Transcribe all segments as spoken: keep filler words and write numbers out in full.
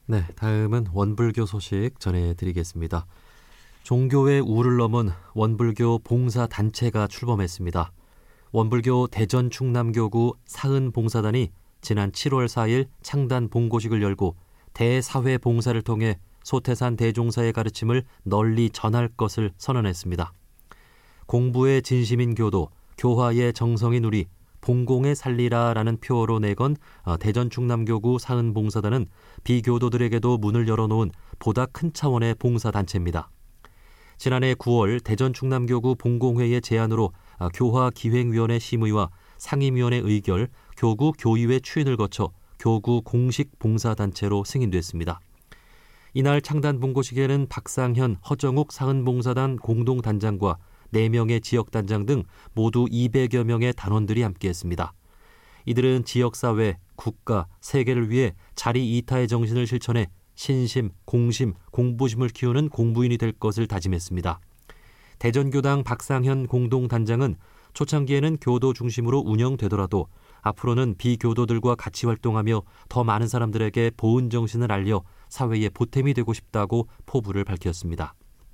네, 다음은 원불교 소식 전해드리겠습니다. 종교의 우를 넘은 원불교 봉사단체가 출범했습니다. 원불교 대전 충남교구 사은봉사단이 지난 칠월 사일 창단 봉고식을 열고 대사회 봉사를 통해 소태산 대종사의 가르침을 널리 전할 것을 선언했습니다. 공부의 진심인 교도, 교화의 정성인 우리, 봉공에 살리라라는 표어로 내건 대전 충남교구 사은봉사단은 비교도들에게도 문을 열어놓은 보다 큰 차원의 봉사단체입니다. 지난해 구월 대전 충남교구 봉공회의 제안으로 교화기획위원회 심의와 상임위원회 의결, 교구 교의회 추인을 거쳐 교구 공식 봉사단체로 승인됐습니다. 이날 창단 봉고식에는 박상현, 허정욱 사은봉사단 공동단장과 네 명의 지역단장 등 모두 이백여 명의 단원들이 함께했습니다. 이들은 지역사회, 국가, 세계를 위해 자리 이타의 정신을 실천해 신심, 공심, 공부심을 키우는 공부인이 될 것을 다짐했습니다. 대전교당 박상현 공동단장은 초창기에는 교도 중심으로 운영되더라도 앞으로는 비교도들과 같이 활동하며 더 많은 사람들에게 보은 정신을 알려 사회에 보탬이 되고 싶다고 포부를 밝혔습니다.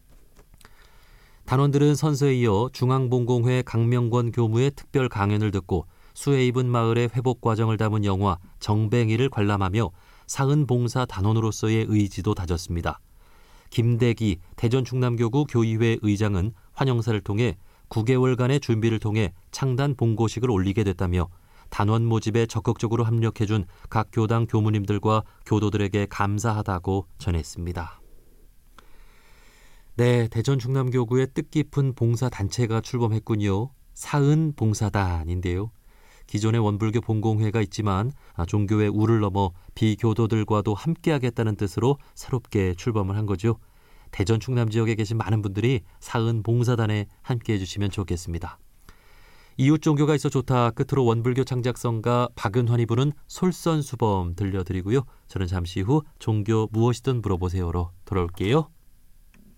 단원들은 선서에 이어 중앙봉공회 강명권 교무의 특별 강연을 듣고 수해 입은 마을의 회복 과정을 담은 영화 정뱅이를 관람하며 사은봉사 단원으로서의 의지도 다졌습니다. 김대기 대전충남교구 교의회 의장은 환영사를 통해 구 개월간의 준비를 통해 창단 봉고식을 올리게 됐다며 단원 모집에 적극적으로 합력해준 각 교당 교무님들과 교도들에게 감사하다고 전했습니다. 네, 대전 충남교구의 뜻깊은 봉사단체가 출범했군요. 사은봉사단인데요. 기존의 원불교 봉공회가 있지만 종교의 우를 넘어 비교도들과도 함께하겠다는 뜻으로 새롭게 출범을 한 거죠. 대전 충남 지역에 계신 많은 분들이 사은봉사단에 함께해 주시면 좋겠습니다. 이웃 종교가 있어 좋다 끝으로 원불교 창작성가 박은환이 부른 솔선수범 들려드리고요. 저는 잠시 후 종교 무엇이든 물어보세요로 돌아올게요.